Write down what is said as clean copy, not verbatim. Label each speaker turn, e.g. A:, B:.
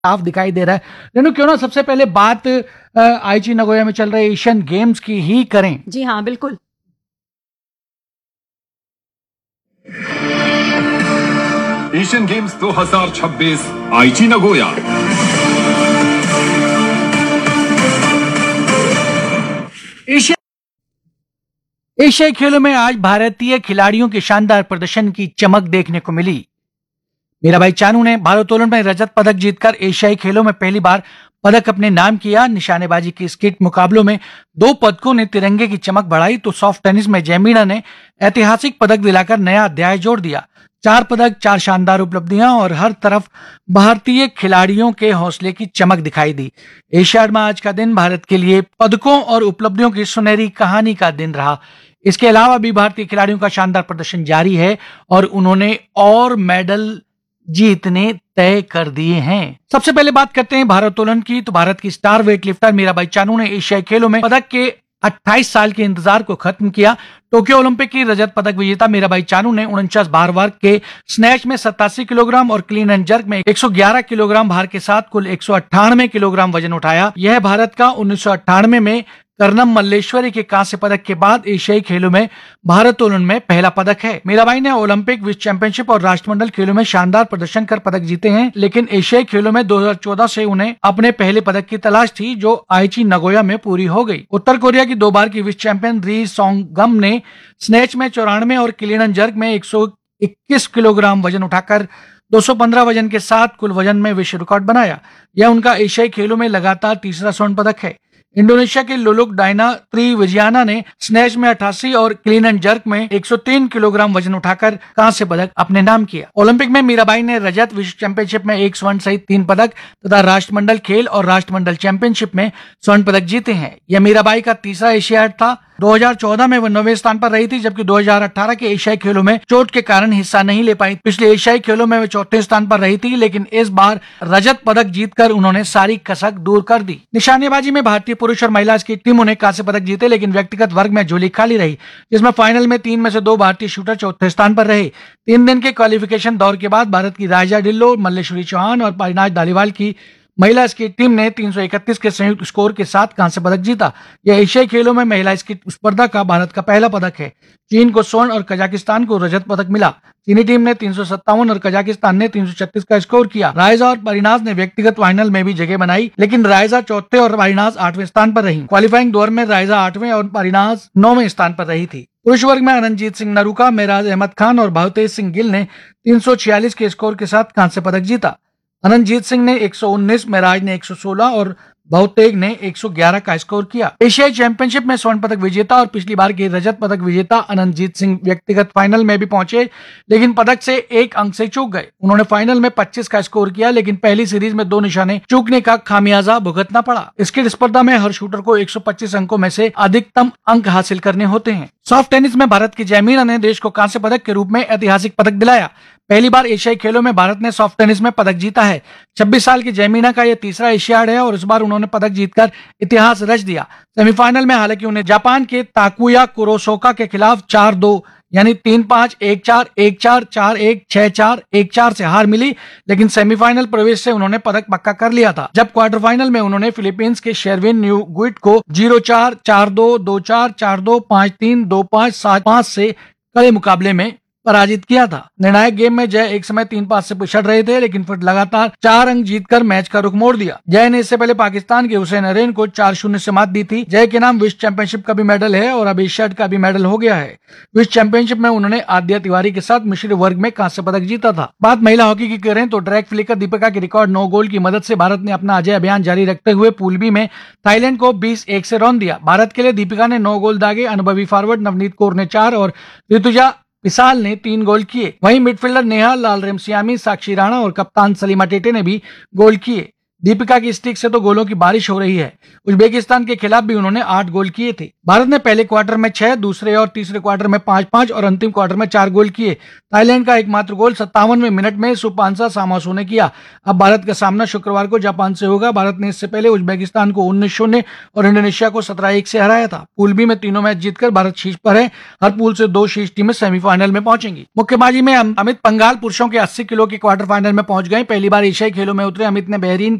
A: साफ दिखाई दे रहा है। रेनू, क्यों ना सबसे पहले बात आईची नगोया में चल रहे एशियन गेम्स की ही करें।
B: जी हाँ, बिल्कुल।
C: एशियन गेम्स 2026 आईची नगोया।
A: एशियाई खेलों में आज भारतीय खिलाड़ियों के शानदार प्रदर्शन की चमक देखने को मिली। मीराबाई चानू ने भारोत्तोलन में रजत पदक जीतकर एशियाई खेलों में पहली बार पदक अपने नाम किया। निशानेबाजी की स्किट मुकाबलों में 2 पदकों ने तिरंगे की चमक बढ़ाई, तो सॉफ्ट टेनिस में जैमिना ने ऐतिहासिक पदक दिलाकर नया अध्याय जोड़ दिया। 4 पदक, 4 शानदार उपलब्धियां और हर तरफ भारतीय खिलाड़ियों के हौसले की चमक दिखाई दी। एशियाड में आज का दिन भारत के लिए पदकों और उपलब्धियों की सुनहरी कहानी का दिन रहा। इसके अलावा भी भारतीय खिलाड़ियों का शानदार प्रदर्शन जारी है और उन्होंने और मेडल जीतने तय कर दिए हैं। सबसे पहले बात करते हैं भारोत्तोलन की, तो भारत की स्टार वेटलिफ्टर मीराबाई चानू ने एशियाई खेलों में पदक के 28 साल के इंतजार को खत्म किया। टोक्यो ओलंपिक की रजत पदक विजेता मीराबाई चानू ने 49 भार वर्ग के स्नैच में 87 किलोग्राम और क्लीन एंड जर्क में 111 किलोग्राम भार के साथ कुल 198 किलोग्राम वजन उठाया। यह भारत का 1998 में कर्नम मल्लेश्वरी के कांस्य पदक के बाद एशियाई खेलों में भारोत्तोलन में पहला पदक है। मीराबाई ने ओलंपिक, विश्व चैंपियनशिप और राष्ट्रमंडल खेलों में शानदार प्रदर्शन कर पदक जीते हैं, लेकिन एशियाई खेलों में 2014 से उन्हें अपने पहले पदक की तलाश थी, जो आईची नगोया में पूरी हो गई। उत्तर कोरिया की 2 बार की विश्व चैंपियन री सोंग गम ने स्नैच में 94 और क्लीन एंड जर्क में 121 किलोग्राम वजन उठाकर 215 वजन के साथ कुल वजन में विश्व रिकॉर्ड बनाया। यह उनका एशियाई खेलों में लगातार तीसरा स्वर्ण पदक है। इंडोनेशिया के लुलुक डायना त्रिविजयाना ने स्नैच में 88 और क्लीन एंड जर्क में 103 किलोग्राम वजन उठाकर कांस्य पदक अपने नाम किया। ओलंपिक में मीराबाई ने रजत, विश्व चैंपियनशिप में 1 स्वर्ण सहित 3 पदक तथा राष्ट्रमंडल खेल और राष्ट्रमंडल चैंपियनशिप में स्वर्ण पदक जीते हैं। यह मीराबाई का तीसरा एशियाड था। 2014 में वह 9वें स्थान पर रही थी, जबकि 2018 के एशियाई खेलों में चोट के कारण हिस्सा नहीं ले पाई। पिछले एशियाई खेलों में वह 4थे स्थान पर रही थी, लेकिन इस बार रजत पदक जीतकर उन्होंने सारी कसक दूर कर दी। निशानेबाजी में भारतीय पुरुष और महिला की टीमों ने कांस्य पदक जीते, लेकिन व्यक्तिगत वर्ग में झोली खाली रही, जिसमें फाइनल में 3 में से 2 भारतीय शूटर 4थे स्थान पर रहे। 3 दिन के क्वालिफिकेशन दौर के बाद भारत की राजा डिल्लो, मल्लेश्वरी चौहान और परिनाज धालीवाल की महिला स्कीट टीम ने 331 के संयुक्त स्कोर के साथ कांस्य पदक जीता। यह एशियाई खेलों में महिला स्कीट स्पर्धा का भारत का पहला पदक है। चीन को स्वर्ण और कजाकिस्तान को रजत पदक मिला। चीनी टीम ने 357 और कजाकिस्तान ने 336 का स्कोर किया। रायजा और परिनाज ने व्यक्तिगत फाइनल में भी जगह बनाई, लेकिन रायजा 4थे और परिनाज 8वें स्थान पर रही। क्वालिफाइंग दौर में रायजा 8वें और परिनाज 9वें स्थान पर रही थी। पुरुष वर्ग में अनंतजीत सिंह नरूका, मेराज अहमद खान और भवतेज सिंह गिल ने 346 के स्कोर के साथ कांस्य पदक जीता। अनंतजीत सिंह ने 119, मेराज ने 116 और बहुतेग ने 111 का स्कोर किया। एशियाई चैंपियनशिप में स्वर्ण पदक विजेता और पिछली बार के रजत पदक विजेता अनंतजीत सिंह व्यक्तिगत फाइनल में भी पहुंचे, लेकिन पदक से 1 अंक से चूक गए। उन्होंने फाइनल में 25 का स्कोर किया, लेकिन पहली सीरीज में 2 निशाने चूकने का खामियाजा भुगतना पड़ा। स्किट स्पर्धा में हर शूटर को 125 अंकों में से अधिकतम अंक हासिल करने होते हैं। सॉफ्ट टेनिस में भारत की जैमिना ने देश को कांस्य पदक के रूप में ऐतिहासिक पदक दिलाया। पहली बार एशियाई खेलों में भारत ने सॉफ्ट टेनिस में पदक जीता है। 26 साल की जैमिना का यह तीसरा एशियाड है और इस बार उन्होंने पदक जीतकर इतिहास रच दिया। सेमीफाइनल में हालांकि उन्हें जापान के ताकुया कुरोसोका के खिलाफ 4-2 यानी 3-5, 1-4, 1-4, 4-1, 6-4, 1-4 से हार मिली, लेकिन सेमीफाइनल प्रवेश से उन्होंने पदक पक्का कर लिया था। जब क्वार्टर फाइनल में उन्होंने फिलीपींस के शेरविन न्यूगुइट को 0-4, 4-2, 2-4, 4-2, 5-3, 2-5, 7-5 से कड़े मुकाबले में पराजित किया था। निर्णायक गेम में जय एक समय 3-5 से पिछड़ रहे थे, लेकिन फिर लगातार 4 अंक जीतकर मैच का रुख मोड़ दिया। जय ने इससे पहले पाकिस्तान के हुसैन अरेन को 4-0 से मात दी थी। जय के नाम विश्व चैंपियनशिप का भी मेडल है और अब एशियाड का भी मेडल हो गया है। विश्व चैंपियनशिप में उन्होंने आद्या तिवारी के साथ मिश्र वर्ग में कांस्य पदक जीता था। बात महिला हॉकी की करें तो ट्रैक फ्लिकर दीपिका के रिकॉर्ड 9 गोल की मदद से भारत ने अपना अजय अभियान जारी रखते हुए पूल बी में थाईलैंड को 20-1 से रौंद दिया। भारत के लिए दीपिका ने 9 गोल दागे। अनुभवी फॉरवर्ड नवनीत कौर ने 4 और ऋतुजा विशाल ने 3 गोल किए। वहीं मिडफील्डर नेहा लाल रेमसियामी, साक्षी राणा और कप्तान सलीमा टेटे ने भी गोल किए। दीपिका की स्टिक से तो गोलों की बारिश हो रही है। उज्बेकिस्तान के खिलाफ भी उन्होंने 8 गोल किए थे। भारत ने पहले क्वार्टर में 6, दूसरे और तीसरे क्वार्टर में 5-5 और अंतिम क्वार्टर में 4 गोल किए। थाईलैंड का एकमात्र गोल 57वें मिनट में सुपांसा सामासो ने किया। अब भारत का सामना शुक्रवार को जापान से होगा। भारत ने इससे पहले उज्बेकिस्तान को 19-0 और इंडोनेशिया को 17-1 से हराया था। पूल बी में तीनों मैच जीतकर भारत शीर्ष पर है। हर पूल से 2 शीर्ष टीमें सेमीफाइनल में पहुंचेंगी। मुक्केबाजी में अमित पंघाल पुरुषों के 80 किलो के क्वार्टर फाइनल में पहुंच गए। पहली बार एशियाई खेलों में उतरे अमित ने बहरीन